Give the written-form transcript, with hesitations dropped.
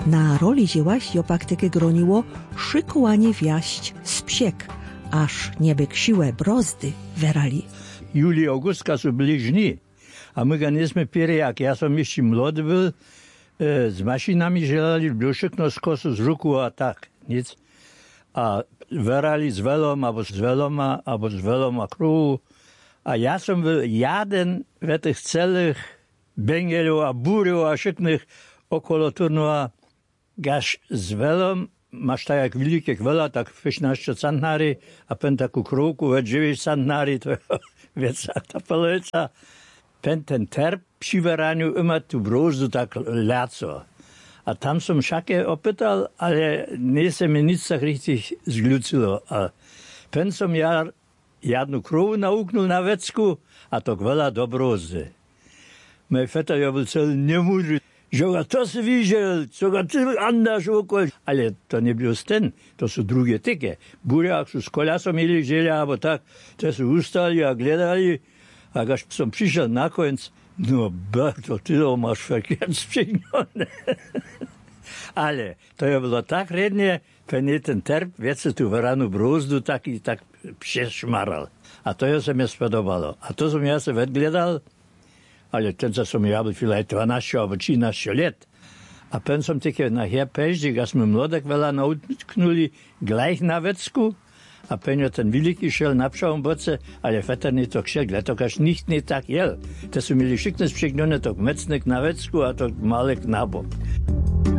Na roli dziełaś opak takie groniło szykowanie wjaść z psiek, aż niebek siłę brozdy werali. Juli, augustka są bliźni, a my ganizmy piery, jak ja som jeszcze młody był, z maszynami żelali, bluszykno z kosu, z ruku, a tak, nic. A werali z welom, albo z weloma, albo z weloma kruhu. A ja som był jeden w tych celych bengelu, a buriu, a szyknych okolo turnuła, gaż z welom, masz tak jak wielkie wela, tak 15 centnary, a pen taką kruku, we 9 centnary, to wiedza, ta polica. Pen ten terp przy weraniu ima tu brozdu tak laco. A tam som všaké opytal, ale nie se mi nic tak richtig zglucilo. A pen som ja jednu krovu nauknul na vecku, a to veľa do brozdy. Moj feta ja byl celý nemudrý. Že to si viděl, co ga ty andáš okolo. Ale to nebyl ten, to jsou drugie tyke. Burák sú s kolasom ili žili, abo tak. To sú ustali a gledali. A až som přišel na konec, no Berto, ty to máš verkehrt spřiňone. Ale to je bylo tak redne, že ten terp věce tu veranu brozdu tak přešmaral. A to je se mi spodobalo. A to som ja se vedgledal, ale ten som ja byl vielleicht 12 alebo 13 let. A pen som také na herpeždi, a sme mlodek veľa nautknuli gleich na vecku, a pen ten veliký šel na pšavom boce, ale feterný to kšekle, to kaž nicht nie tak jel. To sú mili šikne spřeknone to mecnek na vecku a to malek na bok.